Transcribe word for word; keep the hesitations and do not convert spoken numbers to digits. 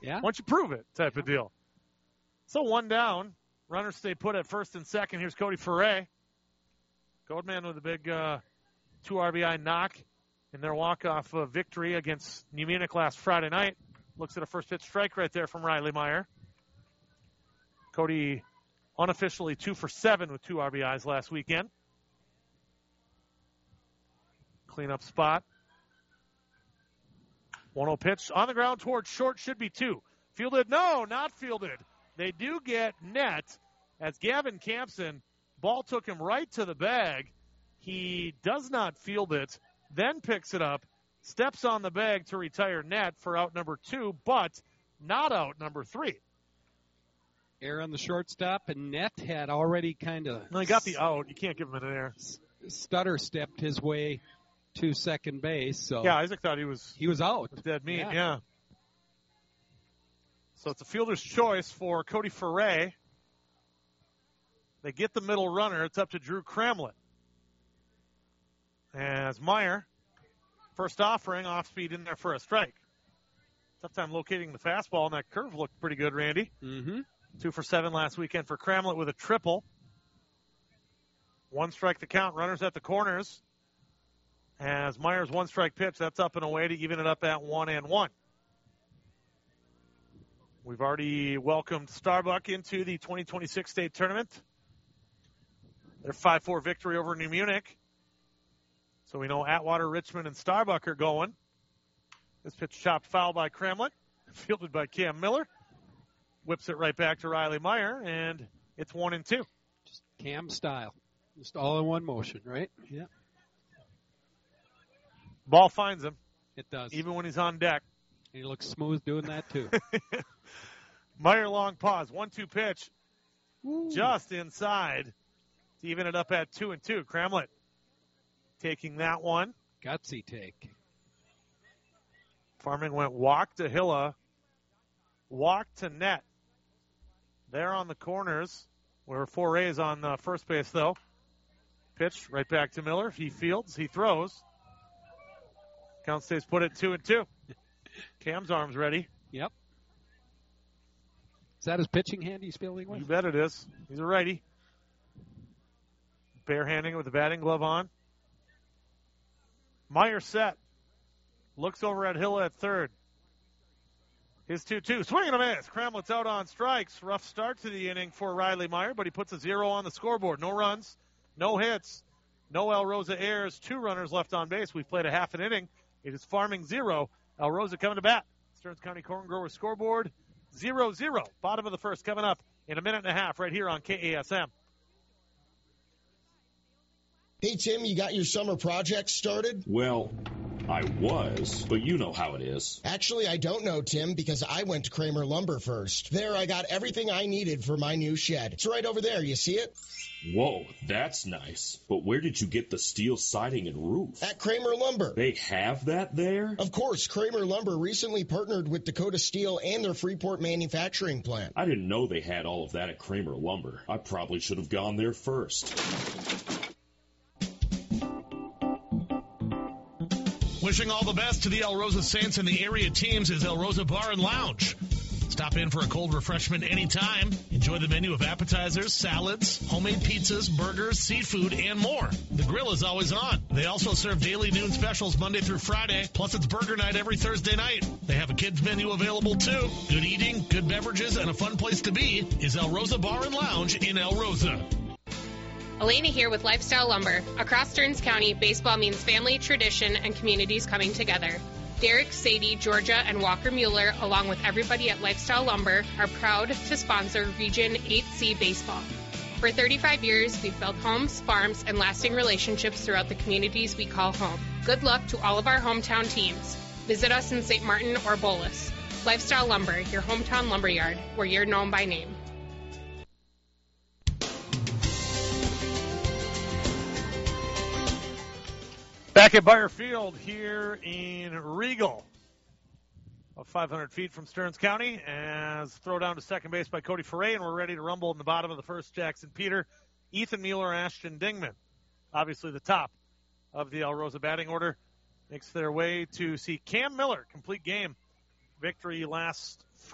Yeah. Why don't you prove it type yeah. of deal. So one down. Runners stay put at first and second. Here's Cody Foray. Goldman with a big uh, two R B I knock in their walk-off uh, victory against New Munich last Friday night. Looks at a first pitch strike right there from Riley Meyer. Cody unofficially two for seven with two R B Is last weekend. Cleanup spot. one oh pitch on the ground towards short, should be two. Fielded, no, not fielded. They do get net as Gavin Campson, ball took him right to the bag. He does not field it, then picks it up, steps on the bag to retire net for out number two, but not out number three. Air on the shortstop, and Net had already kind of... No, he got the out. You can't give him an air. Stutter stepped his way to second base. So yeah, Isaac thought he was... He was out. Dead meat, yeah. yeah. So it's a fielder's choice for Cody Foray. They get the middle runner. It's up to Drew Kramlet. As Meyer, first offering, off speed in there for a strike. Tough time locating the fastball, and that curve looked pretty good, Randy. Mm-hmm. Two for seven last weekend for Kramlet with a triple. One strike the count. Runners at the corners. As Meyer's one strike pitch, that's up and away to even it up at one and one. We've already welcomed Starbuck into the twenty twenty-six state tournament. Their five four victory over New Munich. So we know Atwater, Richmond, and Starbuck are going. This pitch chopped foul by Kramlet, fielded by Cam Miller. Whips it right back to Riley Meyer, and it's one and two. Just Cam style. Just all in one motion, right? Yeah. Ball finds him. It does. Even when he's on deck. He looks smooth doing that, too. Meyer long pause. one two pitch. Ooh. Just inside to even it up at two and two. Kramlet taking that one. Gutsy take. Farming went walk to Hilla. Walk to net. There on the corners. Where Foray's on uh, first base, though. Pitch right back to Miller. He fields. He throws. Count stays put at two and two. Cam's arms ready. Yep. Is that his pitching hand he's fielding with? You bet it is. He's a righty. Barehanding it with the batting glove on. Meyer set. Looks over at Hill at third. His two two. Swing and a miss. Kramlet's out on strikes. Rough start to the inning for Riley Meyer, but he puts a zero on the scoreboard. No runs, no hits, no El Rosa errors. Two runners left on base. We've played a half an inning. It is Farming zero. El Rosa coming to bat. Stearns County Corn Grower scoreboard zero zero. Bottom of the first coming up in a minute and a half right here on K A S M. Hey, Tim, you got your summer project started? Well, I was, but you know how it is. Actually, I don't know, Tim, because I went to Kramer Lumber first. There, I got everything I needed for my new shed. It's right over there. You see it? Whoa, that's nice. But where did you get the steel siding and roof? At Kramer Lumber. They have that there? Of course, Kramer Lumber recently partnered with Dakota Steel and their Freeport manufacturing plant. I didn't know they had all of that at Kramer Lumber. I probably should have gone there first. Wishing all the best to the El Rosa Saints and the area teams is El Rosa Bar and Lounge. Stop in for a cold refreshment anytime. Enjoy the menu of appetizers, salads, homemade pizzas, burgers, seafood, and more. The grill is always on. They also serve daily noon specials Monday through Friday, plus it's burger night every Thursday night. They have a kids menu available too. Good eating, good beverages, and a fun place to be is El Rosa Bar and Lounge in El Rosa. Elena here with Lifestyle Lumber. Across Stearns County, baseball means family, tradition, and communities coming together. Derek, Sadie, Georgia, and Walker Mueller, along with everybody at Lifestyle Lumber, are proud to sponsor Region eight C Baseball. For thirty-five years, we've built homes, farms, and lasting relationships throughout the communities we call home. Good luck to all of our hometown teams. Visit us in Saint Martin or Bolus. Lifestyle Lumber, your hometown lumberyard, where you're known by name. Back at Bayer Field here in Regal. About five hundred feet from Stearns County as throw down to second base by Cody Foray, and we're ready to rumble in the bottom of the first. Jackson Peter, Ethan Mueller, Ashton Dingman. Obviously the top of the El Rosa batting order makes their way to see Cam Miller complete game victory last